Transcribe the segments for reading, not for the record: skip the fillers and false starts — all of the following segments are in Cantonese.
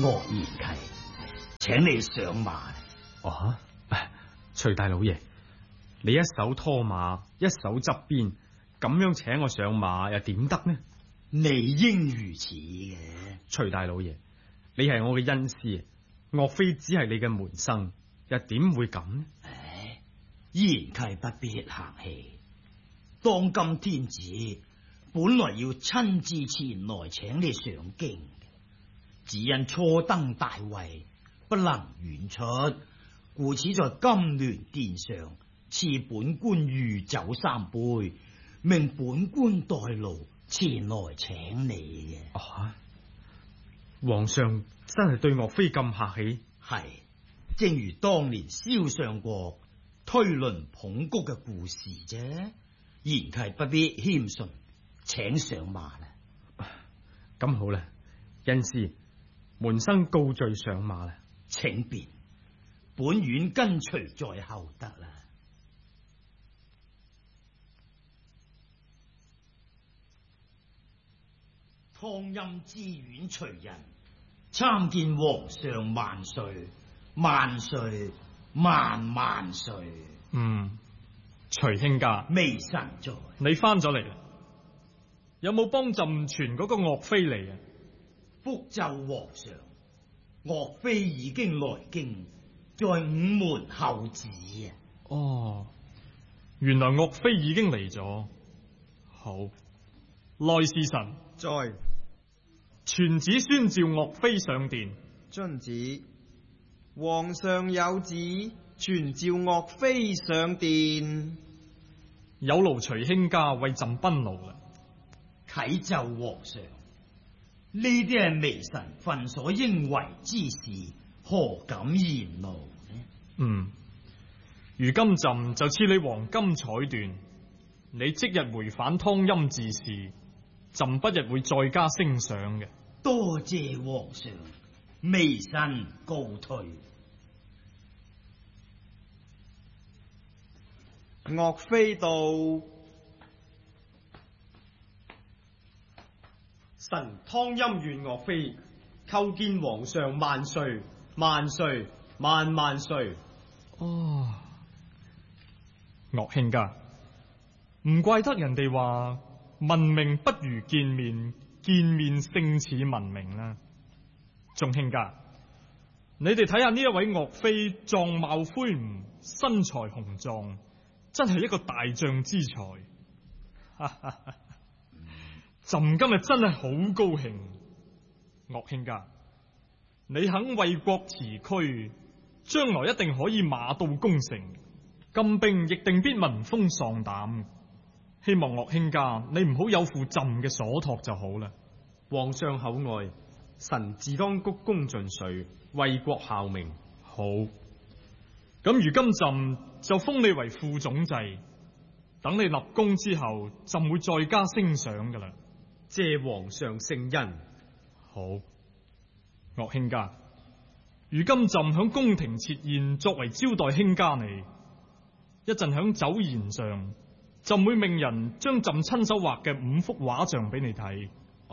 岳賢契，請你上馬。 哦，徐大老爺，你一手拖馬，一手執鞭，咁樣請我上馬又點得呢？ 理應如此嘅。 徐大老爺，你係我嘅恩師，岳飛只係你嘅門生，又點會咁呢？ 賢契不必客氣，當今天子本來要親自前來請你上京，只因初登大位，不能遠出，故此在金鑾殿上賜本官御酒3杯，命本官代勞前來請你嘅。 皇上真係對岳飛咁客氣？ 係，正如當年蕭相國推輪捧谷嘅故事啫。賢契不必謙遜，請上馬啦。 咁好啦，恩師，門生告罪上馬啦。 請便，本院跟隨在後得啦。湯陰知縣徐人參見皇上萬歲，萬歲，萬歲。 徐卿家， 微臣在。 你翻咗嚟啦？有冇幫朕傳嗰個岳飛嚟啊？ 復奏皇上，岳飛已經來京，在午門候旨啊。 哦，原來岳飛已經嚟咗。好，內侍臣在， 傳旨宣召岳飛上殿。 遵旨。皇上有旨，傳召岳飛上殿。 有勞徐卿家為朕奔勞啦。 啟奏皇上，呢啲係微臣分所應為之事，何敢言勞呢？ 如今朕就賜你黃金彩緞，你即日回返湯陰治事，朕不日會再加升賞嘅。 多謝皇上，微臣告退。 岳飛到。 臣湯陰縣岳飛叩見皇上萬歲，萬歲，萬歲。 岳卿家，唔怪得人哋話聞名不如見面，見面勝似聞名啦。眾卿家，你哋睇下呢一位岳飛，狀貌魁梧，身材雄壯，真係一個大將之才。朕今日真係好高興。岳卿家，你肯為國辭軀，將來一定可以馬到功成，金兵亦定必聞風喪膽。希望岳卿家你唔好有負朕嘅所託就好啦。 皇上厚愛，臣自當鞠躬盡瘁，為國效命。 好，咁如今朕就封你為副總制，等你立功之後，朕會再加升賞噶啦。 謝皇上聖恩。 好，岳卿家，如今朕響宮廷設宴，作為招待卿家你。一陣響酒筵上，朕會命人將朕親手畫嘅5幅畫像俾你睇。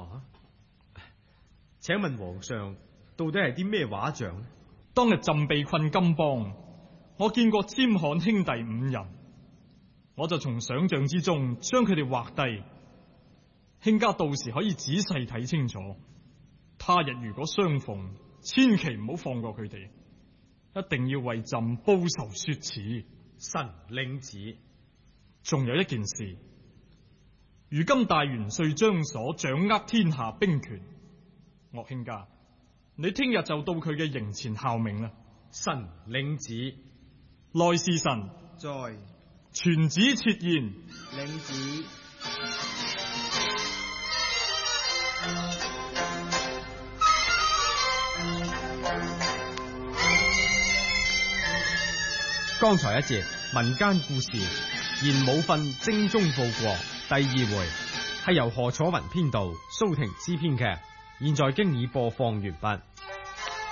請問皇上，到底係啲咩畫像呢？ 當日朕被困金邦，我見過釗罕兄弟5人，我就從想象之中將佢哋畫低。卿家到時可以仔細睇清楚，他日如果相逢，千祈唔好放過佢哋，一定要為朕報仇雪恥。 臣領旨。 仲有一件事，如今大元帥張所掌握天下兵權，岳卿家，你聽日就到佢嘅營前效命啦。 臣領旨。 內侍臣在， 傳旨設宴。 領旨。 剛才一節民間故事賢武訓精忠報國第2回，係由何楚雲編導，蘇婷之編劇，現在經已播放完畢。